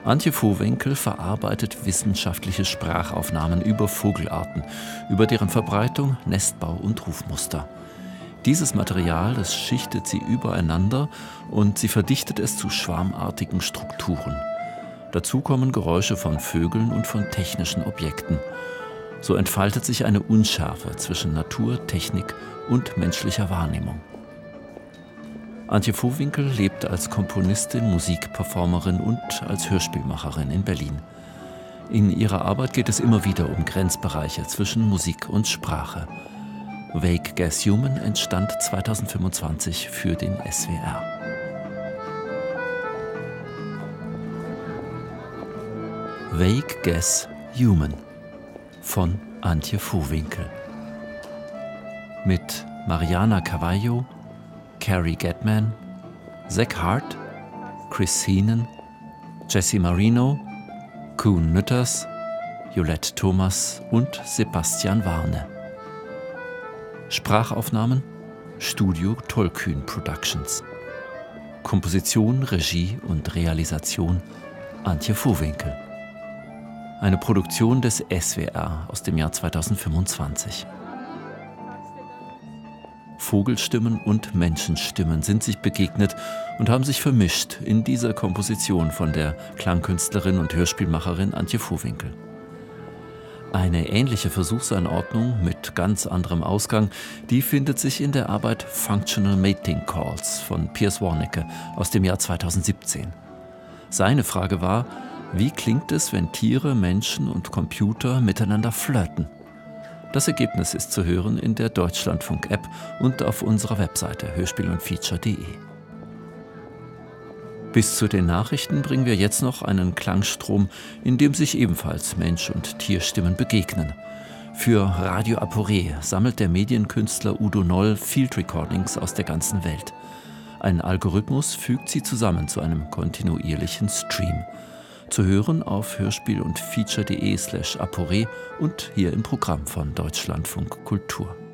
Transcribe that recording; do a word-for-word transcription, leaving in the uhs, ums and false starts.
Antje Vohwinkel verarbeitet wissenschaftliche Sprachaufnahmen über Vogelarten, über deren Verbreitung, Nestbau und Rufmuster. Dieses Material, das schichtet sie übereinander und sie verdichtet es zu schwarmartigen Strukturen. Dazu kommen Geräusche von Vögeln und von technischen Objekten. So entfaltet sich eine Unschärfe zwischen Natur, Technik und menschlicher Wahrnehmung. Antje Vohwinkel lebt als Komponistin, Musikperformerin und als Hörspielmacherin in Berlin. In ihrer Arbeit geht es immer wieder um Grenzbereiche zwischen Musik und Sprache. Vague Guess Human entstand zweitausendfünfundzwanzig für den S W R. Vague Guess Human von Antje Vohwinkel. Mit Mariana Cavallo, Carrie Gedman, Zach Hart, Chris Heenan, Jesse Marino, Koen Nütters, Jolette Thomas und Sebastian Warne. Sprachaufnahmen Studio Tollkühn Productions. Komposition, Regie und Realisation Antje Vohwinkel. Eine Produktion des S W R aus dem Jahr zweitausendfünfundzwanzig. Vogelstimmen und Menschenstimmen sind sich begegnet und haben sich vermischt in dieser Komposition von der Klangkünstlerin und Hörspielmacherin Antje Vohwinkel. Eine ähnliche Versuchsanordnung mit ganz anderem Ausgang, die findet sich in der Arbeit Functional Mating Calls von Piers Warnecke aus dem Jahr zweitausendsiebzehn. Seine Frage war, wie klingt es, wenn Tiere, Menschen und Computer miteinander flirten? Das Ergebnis ist zu hören in der Deutschlandfunk-App und auf unserer Webseite hörspiel und feature punkt de. Bis zu den Nachrichten bringen wir jetzt noch einen Klangstrom, in dem sich ebenfalls Mensch- und Tierstimmen begegnen. Für Radio Aporé sammelt der Medienkünstler Udo Noll Field Recordings aus der ganzen Welt. Ein Algorithmus fügt sie zusammen zu einem kontinuierlichen Stream. Zu hören auf hörspiel und feature punkt de slash aporé und hier im Programm von Deutschlandfunk Kultur.